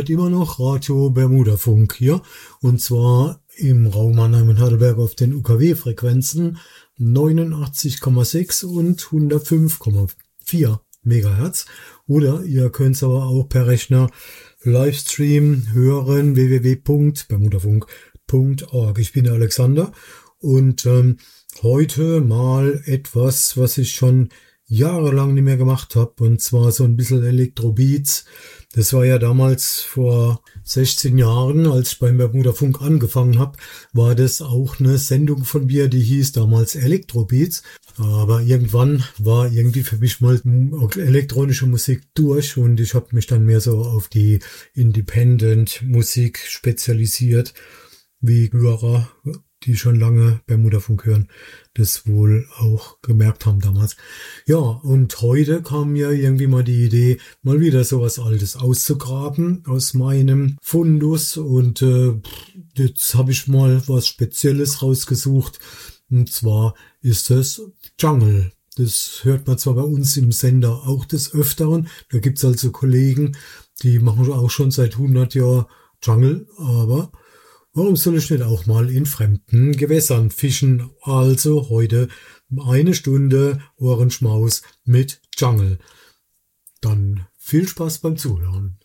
Immer noch Radio Bermuda Funk hier, und zwar im Raum Mannheim und Heidelberg auf den UKW-Frequenzen 89,6 und 105,4 Megahertz. Oder ihr könnt es aber auch per Rechner Livestream hören, www.bermudafunk.org. Ich bin der Alexander und heute mal etwas, was ich schon jahrelang nicht mehr gemacht habe, und zwar so ein bisschen Elektrobeats. Das war ja damals vor 16 Jahren, als ich beim Bermuda Funk angefangen habe, war das auch eine Sendung von mir, die hieß damals Elektrobeats. Aber irgendwann war irgendwie für mich mal elektronische Musik durch, und ich habe mich dann mehr so auf die Independent-Musik spezialisiert, wie Hörer, die schon lange Bermuda Funk hören, das wohl auch gemerkt haben damals. Ja, und heute kam mir irgendwie mal die Idee, mal wieder sowas Altes auszugraben aus meinem Fundus, und jetzt habe ich mal was Spezielles rausgesucht, und zwar ist das Jungle. Das hört man zwar bei uns im Sender auch des Öfteren, da gibt's also Kollegen, die machen auch schon seit 100 Jahren Jungle, aber warum soll ich nicht auch mal in fremden Gewässern fischen? Also heute 1 Stunde Ohrenschmaus mit Jungle. Dann viel Spaß beim Zuhören.